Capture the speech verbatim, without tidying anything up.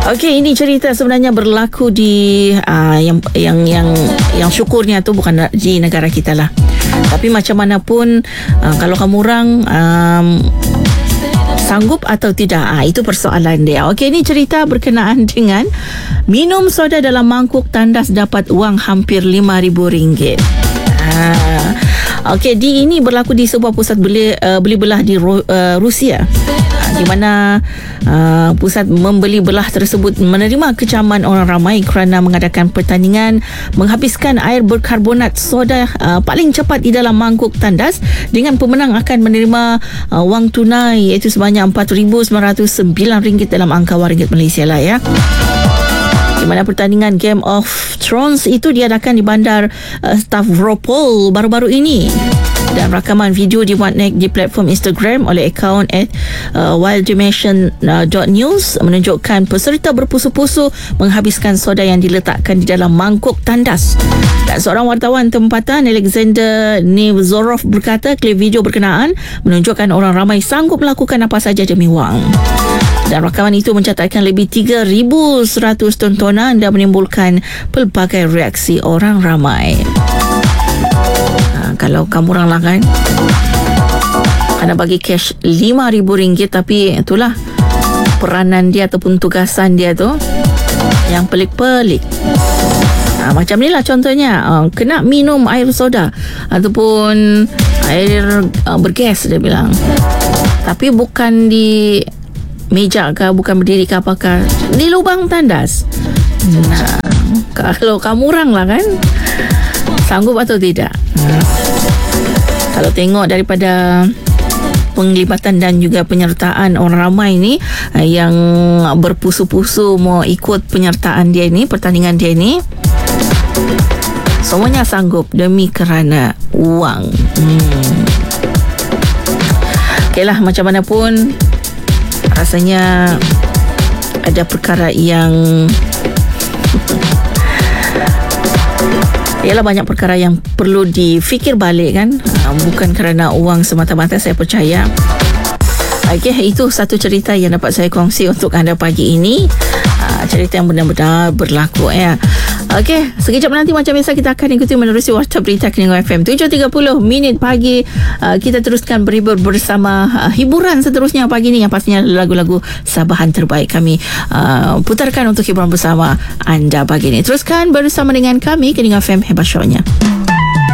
Okey, ini cerita sebenarnya berlaku di uh, yang yang yang yang syukurnya tu bukan di negara kita lah. Tapi macam mana pun uh, kalau kamu orang um, sanggup atau tidak, ah, itu persoalan dia. Okey, ini cerita berkenaan dengan minum soda dalam mangkuk tandas dapat wang hampir lima ribu ringgit. Ah, okey, di ini berlaku di sebuah pusat beli uh, beli belah di uh, Rusia, di mana uh, pusat membeli belah tersebut menerima kecaman orang ramai kerana mengadakan pertandingan menghabiskan air berkarbonat soda uh, paling cepat di dalam mangkuk tandas, dengan pemenang akan menerima uh, wang tunai iaitu sebanyak empat ribu sembilan ratus sembilan ringgit dalam angka wang ringgit Malaysia lah ya. Di mana pertandingan Game of Thrones itu diadakan di bandar uh, Stavropol baru-baru ini. Dan rakaman video dimuat naik di platform Instagram oleh akaun at uh, wilddimension dot news menunjukkan peserta berpusu-pusu menghabiskan soda yang diletakkan di dalam mangkuk tandas. Dan seorang wartawan tempatan, Alexander Nevzorov, berkata klip video berkenaan menunjukkan orang ramai sanggup melakukan apa saja demi wang. Dan rakaman itu mencatatkan lebih tiga ribu seratus tontonan dan menimbulkan pelbagai reaksi orang ramai. Kalau kamu orang lah kan kena bagi cash lima ribu ringgit, tapi itulah peranan dia ataupun tugasan dia tu yang pelik-pelik. Ha, macam ni lah contohnya, uh, kena minum air soda ataupun air uh, bergas dia bilang, tapi bukan di meja ke, bukan berdiri ke apakah, di lubang tandas. Nah, kalau kamu orang lah kan sanggup atau tidak? Hmm. Kalau tengok daripada penglibatan dan juga penyertaan orang ramai ni yang berpusu-pusu mau ikut penyertaan dia ni, pertandingan dia ni, semuanya sanggup demi kerana wang. Hmm. Okeylah, macam mana pun rasanya ada perkara yang ialah banyak perkara yang perlu difikir balik kan, ha, bukan kerana uang semata-mata, saya percaya. Okey, itu satu cerita yang dapat saya kongsi untuk anda pagi ini, ha, cerita yang benar-benar berlaku ya. Okey, sekejap nanti macam biasa kita akan ikuti menerusi warta berita Keningau F M tujuh tiga puluh minit pagi. uh, Kita teruskan berhibur bersama uh, hiburan seterusnya pagi ni, yang pastinya lagu-lagu Sabahan terbaik kami uh, putarkan untuk hiburan bersama anda pagi ni. Teruskan bersama dengan kami Keningau F M, hebat shownya.